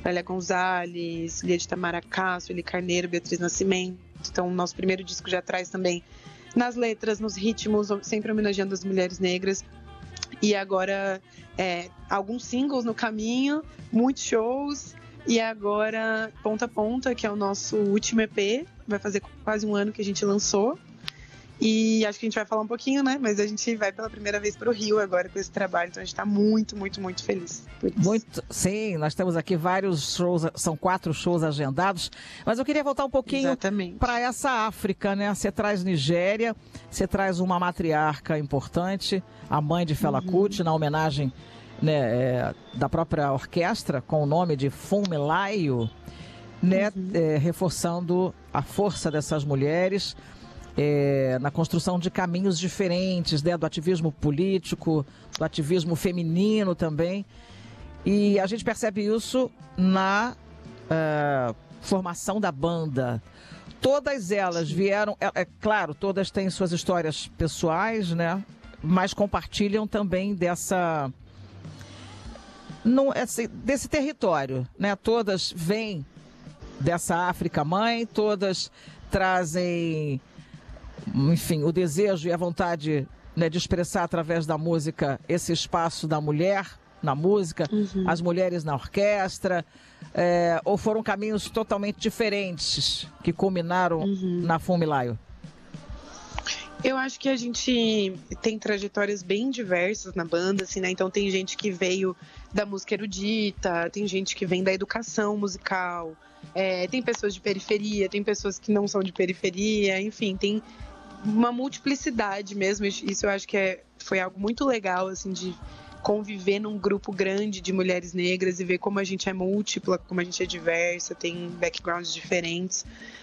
Lélia Gonzalez, Lia de Tamaracá, Sueli Carneiro, Beatriz Nascimento. Então, o nosso primeiro disco já traz também nas letras, nos ritmos, sempre homenageando as mulheres negras. E agora, alguns singles no caminho, muitos shows. E agora, Ponta a Ponta, que é o nosso último EP. Vai fazer quase um ano que a gente lançou. E acho que a gente vai falar um pouquinho, né? Mas a gente vai pela primeira vez para o Rio agora com esse trabalho. Então a gente está muito, muito, muito feliz por isso. Sim, nós temos aqui vários shows, são 4 shows agendados. Mas eu queria voltar um pouquinho para essa África, né? Você traz Nigéria, você traz uma matriarca importante, a mãe de Fela Kuti, na homenagem, né, da própria orquestra, com o nome de Funmilayo, né? Reforçando a força dessas mulheres. Na construção de caminhos diferentes, né, do ativismo político, do ativismo feminino também. E a gente percebe isso na formação da banda. Todas elas vieram, claro, todas têm suas histórias pessoais, né, mas compartilham também desse território, né? Todas vêm dessa África mãe, todas trazem, enfim, o desejo e a vontade, né, de expressar através da música esse espaço da mulher na música, as mulheres na orquestra, ou foram caminhos totalmente diferentes que culminaram na Funmilayo? Eu acho que a gente tem trajetórias bem diversas na banda, assim, né? Então tem gente que veio da música erudita, tem gente que vem da educação musical, tem pessoas de periferia, tem pessoas que não são de periferia, enfim, tem uma multiplicidade mesmo. Isso eu acho que foi algo muito legal, assim, de conviver num grupo grande de mulheres negras e ver como a gente é múltipla, como a gente é diversa, tem backgrounds diferentes,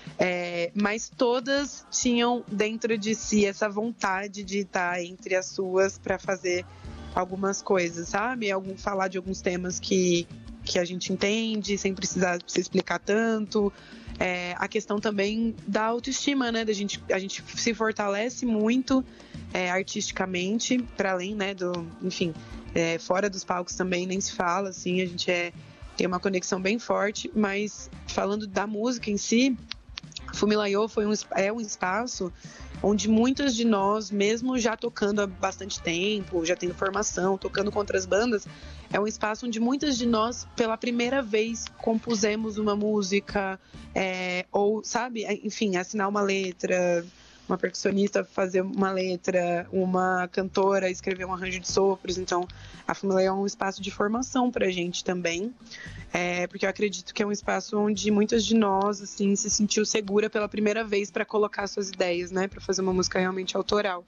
mas todas tinham dentro de si essa vontade de estar entre as suas para fazer algumas coisas, sabe? Falar de alguns temas que a gente entende, sem precisar se explicar tanto. A questão também da autoestima, né? A gente se fortalece muito artisticamente, para além, né, enfim, fora dos palcos também nem se fala, assim, a gente tem uma conexão bem forte, mas falando da música em si, Funmilayo é um espaço onde muitas de nós, mesmo já tocando há bastante tempo, já tendo formação, tocando com outras bandas, é um espaço onde muitas de nós, pela primeira vez, compusemos uma música, ou, sabe, enfim, assinar uma letra, uma percussionista fazer uma letra, uma cantora escrever um arranjo de sopros. Então a Funmilayo é um espaço de formação pra gente também, porque eu acredito que é um espaço onde muitas de nós, assim, se sentiu segura pela primeira vez para colocar suas ideias, né, para fazer uma música realmente autoral.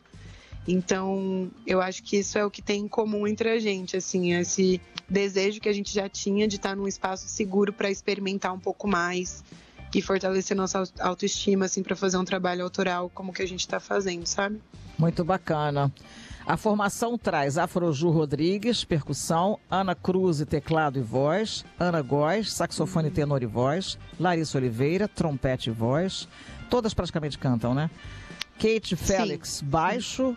Então eu acho que isso é o que tem em comum entre a gente, assim, esse desejo que a gente já tinha de estar num espaço seguro para experimentar um pouco mais e fortalecer nossa autoestima, assim, para fazer um trabalho autoral como que a gente está fazendo, sabe? Muito bacana. A formação traz Afroju Rodrigues, percussão, Ana Cruz, teclado e voz, Ana Góes, saxofone, tenor e voz, Larissa Oliveira, trompete e voz, todas praticamente cantam, né? Kate Félix, baixo,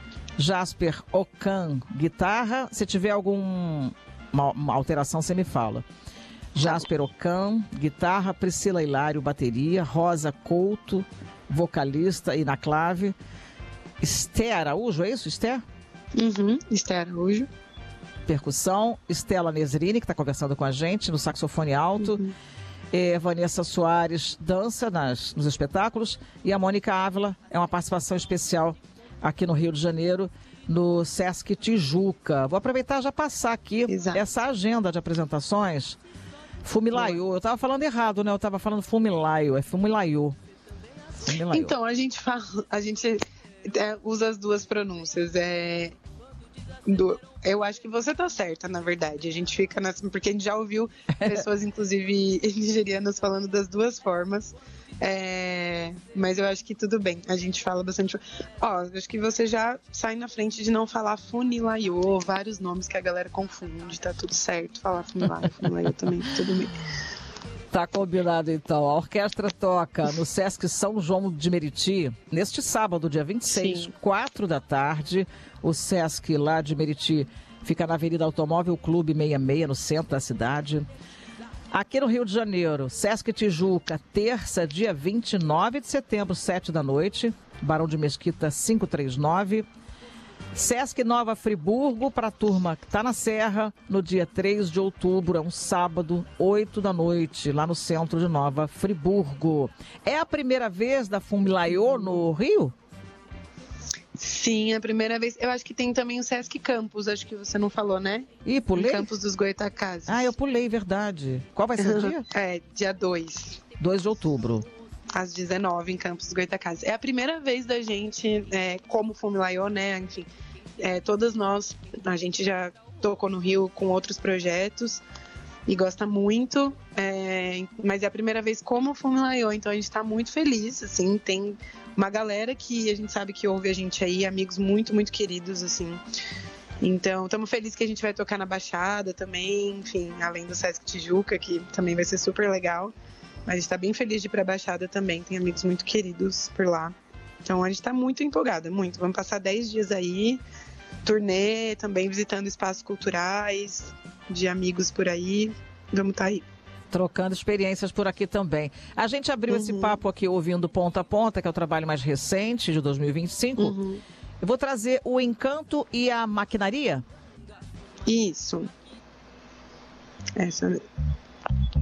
Jasper Okan, guitarra. Se tiver alguma alteração, você me fala. Jasper Okan, guitarra, Priscila Hilário, bateria, Rosa Couto, vocalista e na clave, Esther Araújo, é isso, Esther? Esther Araújo. Percussão, Estela Nesrini, que está conversando com a gente, no saxofone alto, Vanessa Soares, dança nos espetáculos, e a Mônica Ávila é uma participação especial aqui no Rio de Janeiro, no Sesc Tijuca. Vou aproveitar e já passar aqui essa agenda de apresentações. Funmilayo, eu estava falando errado, né? Eu estava falando Funmilayo, é Funmilayo. Então, a gente usa as duas pronúncias. Eu acho que você tá certa, na verdade. A gente fica nessa, porque a gente já ouviu pessoas, inclusive nigerianas, falando das duas formas. Mas eu acho que tudo bem. A gente fala bastante. Acho que você já sai na frente de não falar Funmilayo, vários nomes que a galera confunde. Tá tudo certo. Falar Funmilayo também, tudo bem. Tá combinado, então. A orquestra toca no Sesc São João de Meriti, neste sábado, dia 26, 4 da tarde. O Sesc lá de Meriti fica na Avenida Automóvel Clube 66, no centro da cidade. Aqui no Rio de Janeiro, Sesc Tijuca, terça, dia 29 de setembro, 7 da noite. Barão de Mesquita, 539. Sesc Nova Friburgo, para a turma que está na Serra, no dia 3 de outubro, é um sábado, 8 da noite, lá no centro de Nova Friburgo. É a primeira vez da Funmilayô no Rio? Sim, é a primeira vez. Eu acho que tem também o Sesc Campus, acho que você não falou, né? Ih, pulei? Campus dos Goytacazes. Ah, eu pulei, verdade. Qual vai ser o dia? Dia 2. 2 de outubro. Às 19, em Campos dos Goytacazes. É a primeira vez da gente, como Funmilayô, né? Enfim, todas nós, a gente já tocou no Rio com outros projetos e gosta muito, mas é a primeira vez como Funmilayô, então a gente tá muito feliz, assim, tem uma galera que a gente sabe que ouve a gente aí, amigos muito, muito queridos, assim. Então, estamos felizes que a gente vai tocar na Baixada também, enfim, além do Sesc Tijuca, que também vai ser super legal. Mas a gente está bem feliz de ir para a Baixada também, tem amigos muito queridos por lá. Então, a gente está muito empolgada, muito. Vamos passar 10 dias aí, turnê, também visitando espaços culturais, de amigos por aí. Vamos estar aí. Trocando experiências por aqui também. A gente abriu esse papo aqui ouvindo Ponta a Ponta, que é o trabalho mais recente, de 2025. Eu vou trazer o Encanto e a Maquinaria. Isso. Essa